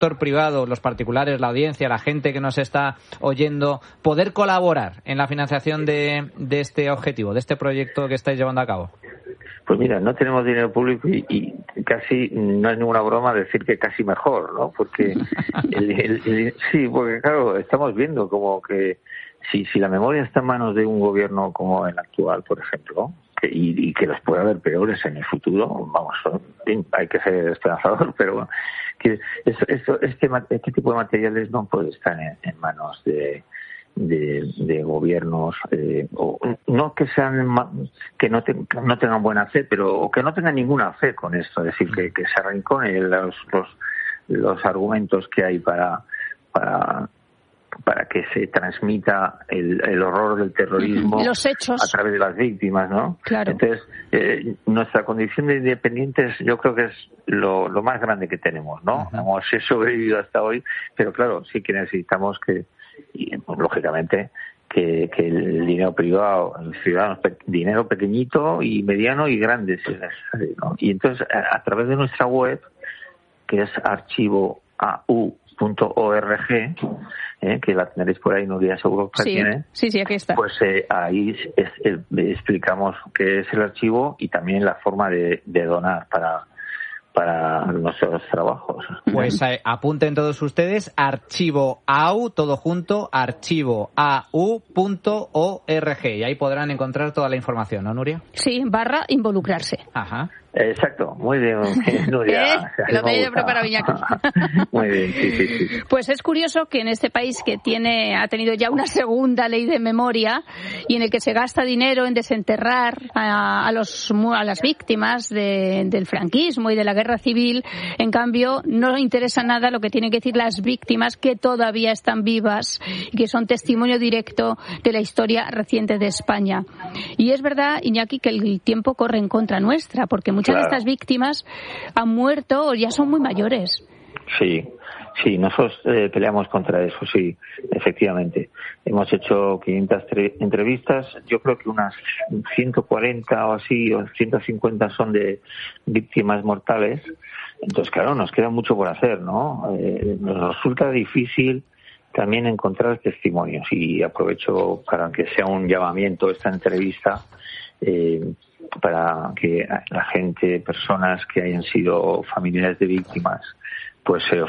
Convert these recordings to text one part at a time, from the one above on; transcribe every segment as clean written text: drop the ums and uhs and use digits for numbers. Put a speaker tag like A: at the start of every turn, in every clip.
A: sector privado, los particulares, la audiencia, la gente que nos está oyendo, poder colaborar en la financiación de este objetivo, de este proyecto que estáis llevando a cabo?
B: Pues mira, no tenemos dinero público y casi no es ninguna broma decir que casi mejor, ¿no? Porque sí, porque claro, estamos viendo como que si la memoria está en manos de un gobierno como el actual, por ejemplo, y que los puede haber peores en el futuro, vamos, hay que ser esperanzador, pero bueno, que este tipo de materiales no puede estar en manos de gobiernos, o no que sean que no tengan buena fe, pero o que no tengan ninguna fe con esto, es decir, que se arrinconen los argumentos que hay para que se transmita el horror del terrorismo,
C: los hechos,
B: a través de las víctimas, ¿no?
C: Claro.
B: Entonces, nuestra condición de independientes yo creo que es lo más grande que tenemos, ¿no? Hemos sobrevivido hasta hoy, pero claro, sí que necesitamos pues, lógicamente, que el dinero privado, el ciudadano, dinero pequeñito y mediano y grande, si es necesario, ¿no? Y entonces, a través de nuestra web, que es archivoau.org, que la tendréis por ahí, Nuria, seguro que la tiene.
C: Sí, aquí está.
B: Pues ahí explicamos qué es el archivo y también la forma de donar para nuestros trabajos.
A: Pues apunten todos ustedes, archivoau, todo junto, archivoau.org, y ahí podrán encontrar toda la información, ¿no, Nuria?
C: Sí, /involucrarse.
A: Ajá.
B: Exacto, muy bien, Nuria.
C: Lo que he preparado, Iñaki.
B: Muy bien, sí.
C: Pues es curioso que en este país que ha tenido ya una segunda ley de memoria y en el que se gasta dinero en desenterrar a las víctimas del franquismo y de la guerra civil, en cambio no interesa nada lo que tienen que decir las víctimas que todavía están vivas y que son testimonio directo de la historia reciente de España. Y es verdad, Iñaki, que el tiempo corre en contra nuestra, porque muchas de estas víctimas han muerto o ya son muy mayores.
B: Sí, nosotros peleamos contra eso, sí, efectivamente. Hemos hecho 500 entrevistas, yo creo que unas 140 o así, o 150 son de víctimas mortales. Entonces, claro, nos queda mucho por hacer, ¿no? Nos resulta difícil también encontrar testimonios, y aprovecho para que sea un llamamiento esta entrevista, para que la gente, personas que hayan sido familiares de víctimas, pues se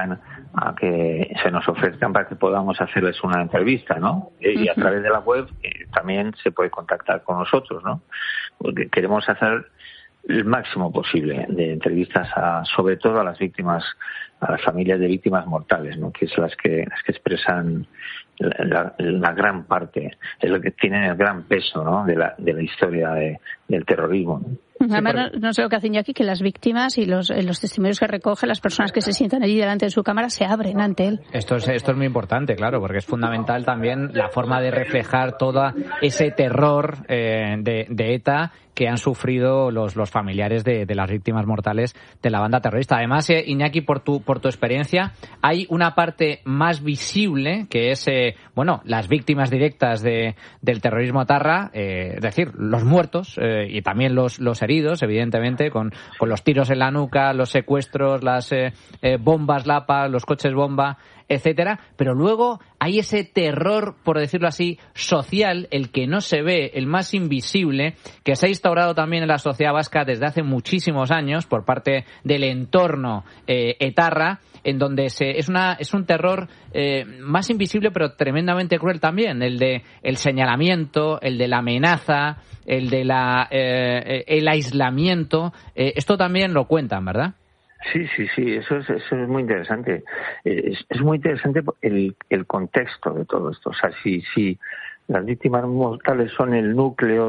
B: nos ofrezcan para que podamos hacerles una entrevista, ¿no? Y a través de la web también se puede contactar con nosotros, ¿no? Porque queremos hacer el máximo posible de entrevistas sobre todo a las víctimas, a las familias de víctimas mortales, ¿no? Que es las que expresan la gran parte, es lo que tienen el gran peso, ¿no? de la historia del terrorismo, ¿no?
C: Además, no sé lo que hacen ya aquí, que las víctimas y los testimonios que recogen, las personas que se sientan allí delante de su cámara, se abren ante él.
A: Esto es muy importante, claro, porque es fundamental también la forma de reflejar todo ese terror de ETA que han sufrido los familiares de las víctimas mortales de la banda terrorista. Además, Iñaki, por tu experiencia, hay una parte más visible que es, las víctimas directas del terrorismo etarra, es decir, los muertos y también los heridos, evidentemente, con los tiros en la nuca, los secuestros, las bombas Lapa, los coches bomba, etcétera, pero luego hay ese terror, por decirlo así, social, el que no se ve, el más invisible, que se ha instaurado también en la sociedad vasca desde hace muchísimos años por parte del entorno etarra, en donde es un terror más invisible pero tremendamente cruel también, el de el señalamiento, el de la amenaza, el de el aislamiento. Esto también lo cuentan, ¿verdad?
B: Sí, eso es muy interesante. Es muy interesante el contexto de todo esto. O sea, si las víctimas mortales son el núcleo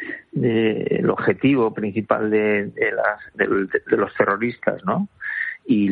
B: el objetivo principal de los terroristas, ¿no? Y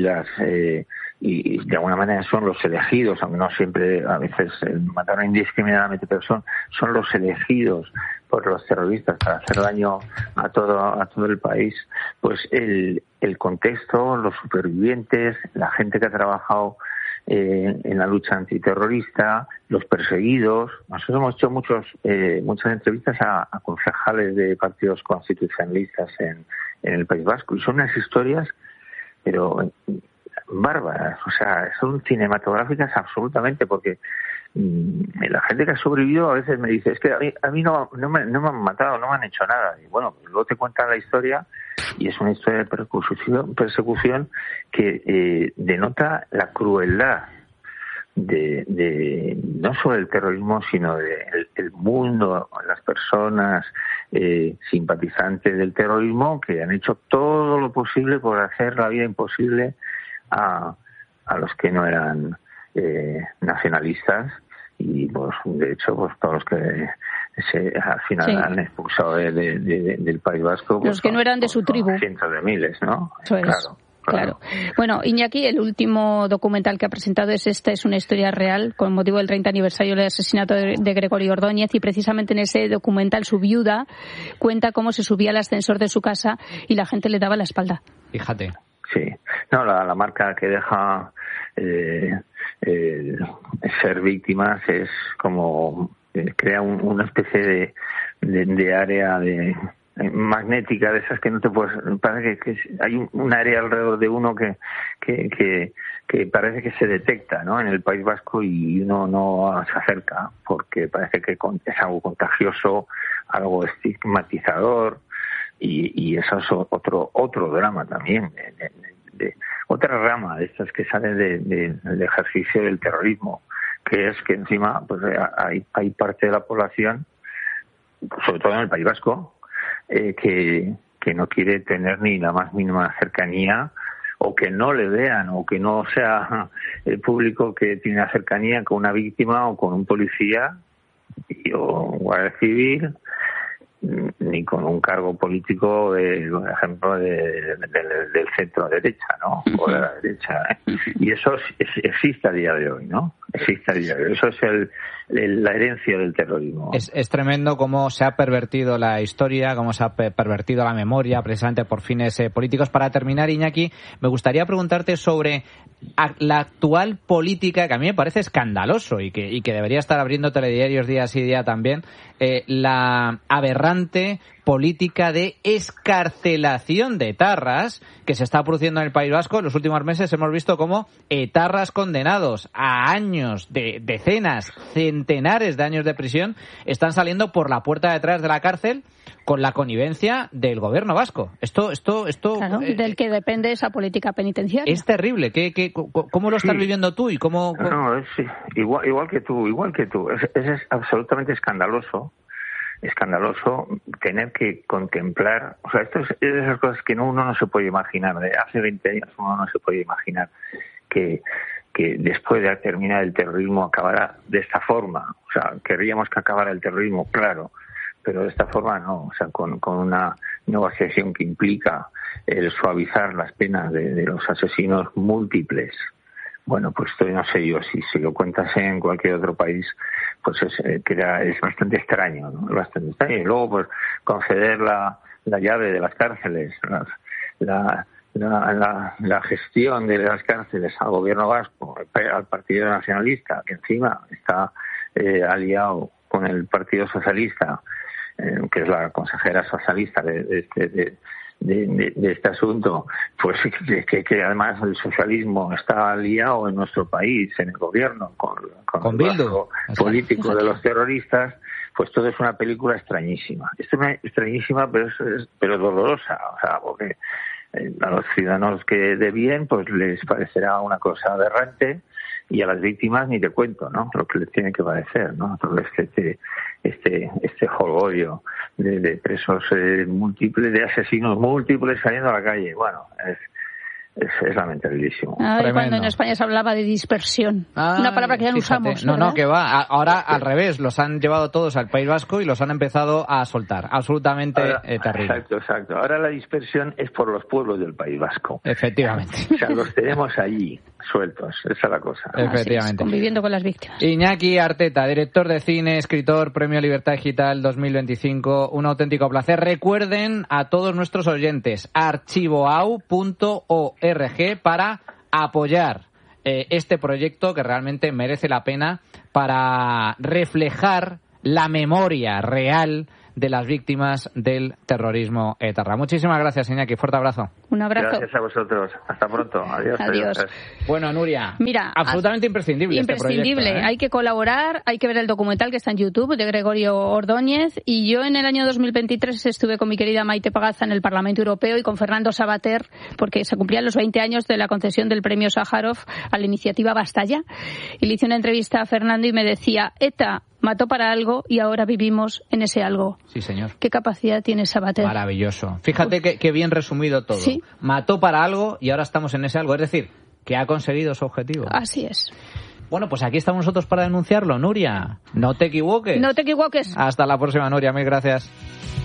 B: y de alguna manera son los elegidos, aunque no siempre, a veces mataron indiscriminadamente, pero son los elegidos por los terroristas para hacer daño a todo el país. Pues el contexto, los supervivientes, la gente que ha trabajado en la lucha antiterrorista, los perseguidos. Nosotros hemos hecho muchas entrevistas a concejales de partidos constitucionalistas en el País Vasco, y son unas historias, pero bárbaras, o sea, son cinematográficas absolutamente, porque la gente que ha sobrevivido a veces me dice, es que a mí no me han matado, no me han hecho nada. Y bueno, luego te cuentan la historia y es una historia de persecución que denota la crueldad de no solo el terrorismo, sino el mundo, las personas simpatizantes del terrorismo que han hecho todo lo posible por hacer la vida imposible a los que no eran nacionalistas. Y pues de hecho pues todos los que al final han expulsado del País Vasco, pues,
C: los que no eran de su tribu,
B: cientos de miles, ¿no?
C: Eso es. Claro. Bueno, Iñaki, el último documental que ha presentado es una historia real con motivo del 30 aniversario del asesinato de Gregorio Ordóñez, y precisamente en ese documental su viuda cuenta cómo se subía al ascensor de su casa y la gente le daba la espalda.
A: Fíjate.
B: Sí. No, la marca que deja ser víctimas es como crea una especie de área magnética de esas que no te puedes, parece que hay un área alrededor de uno que parece que se detecta, ¿no?, en el País Vasco, y uno no se acerca porque parece que es algo contagioso, algo estigmatizador, y eso es otro drama también, de otra rama de estas que sale del ejercicio del terrorismo, que es que encima pues hay parte de la población, sobre todo en el País Vasco, que no quiere tener ni la más mínima cercanía, o que no le vean, o que no sea el público que tiene la cercanía con una víctima o con un policía o un guardia civil, ni con un cargo político, por ejemplo, del centro derecha, ¿no? O de la derecha, ¿eh? Y eso existe a día de hoy, ¿no? Existe a día de hoy. Eso es la herencia del terrorismo.
A: Es tremendo cómo se ha pervertido la historia, cómo se ha pervertido la memoria, precisamente por fines políticos. Para terminar, Iñaki, me gustaría preguntarte sobre la actual política, que a mí me parece escandaloso y que debería estar abriendo telediarios día sí día también, la aberrante política de escarcelación de etarras que se está produciendo en el País Vasco. En los últimos meses hemos visto cómo etarras condenados a años, de decenas, centenares de años de prisión, están saliendo por la puerta de atrás de la cárcel con la connivencia del gobierno vasco. Esto
C: claro, del que depende esa política penitenciaria.
A: Es terrible. ¿Cómo lo estás viviendo tú y cómo?
B: No, sí, igual que tú. Es absolutamente escandaloso tener que contemplar, o sea, esto es de esas cosas que uno no se puede imaginar. De hace 20 años uno no se puede imaginar que después de terminar el terrorismo acabara de esta forma. O sea, querríamos que acabara el terrorismo, claro, pero de esta forma no. O sea, con una negociación que implica el suavizar las penas de los asesinos múltiples. Bueno, pues esto no sé yo, si lo cuentas en cualquier otro país, pues es bastante extraño, ¿no? Es bastante extraño. Y luego, pues, conceder la llave de las cárceles, la gestión de las cárceles al gobierno vasco, al Partido Nacionalista, que encima está aliado con el Partido Socialista, que es la consejera socialista de este asunto, pues que además el socialismo está aliado en nuestro país, en el gobierno, con el brazo político de los terroristas, pues todo es una película extrañísima. Extrañísima, pero dolorosa, o sea, porque a los ciudadanos que de bien, pues les parecerá una cosa aberrante, y a las víctimas ni te cuento, ¿no? Lo que les tiene que parecer, ¿no? Todo este jolgorio de presos múltiples, de asesinos múltiples saliendo a la calle. Bueno, es lamentabilísimo.
C: Cuando en España se hablaba de dispersión, una palabra que ya no usamos.
A: No, que va. Ahora al revés, los han llevado todos al País Vasco y los han empezado a soltar. Absolutamente terrible.
B: Exacto. Ahora la dispersión es por los pueblos del País Vasco.
A: Efectivamente.
B: O sea, los tenemos allí, sueltos. Esa es la cosa.
A: Efectivamente.
C: Conviviendo con las víctimas.
A: Iñaki Arteta, director de cine, escritor, Premio Libertad Digital 2025. Un auténtico placer. Recuerden a todos nuestros oyentes, archivoau.org para apoyar este proyecto que realmente merece la pena para reflejar la memoria real de las víctimas del terrorismo etarra. Muchísimas gracias, Iñaki. Fuerte abrazo.
C: Un abrazo.
B: Gracias a vosotros. Hasta pronto. Adiós.
C: Adiós.
A: Bueno, Nuria,
C: mira,
A: absolutamente imprescindible.
C: Imprescindible.
A: Este proyecto,
C: Hay que colaborar, hay que ver el documental que está en YouTube de Gregorio Ordóñez. Y yo en el año 2023 estuve con mi querida Maite Pagaza en el Parlamento Europeo y con Fernando Savater, porque se cumplían los 20 años de la concesión del premio Sájarov a la iniciativa Basta Ya. Y le hice una entrevista a Fernando y me decía, ETA mató para algo y ahora vivimos en ese algo.
A: Sí, señor.
C: ¿Qué capacidad tiene Savater?
A: Maravilloso. Fíjate que bien resumido todo.
C: ¿Sí?
A: Mató para algo y ahora estamos en ese algo. Es decir, que ha conseguido su objetivo.
C: Así es.
A: Bueno, pues aquí estamos nosotros para denunciarlo, Nuria. No te equivoques.
C: No te equivoques.
A: Hasta la próxima, Nuria. Mil gracias.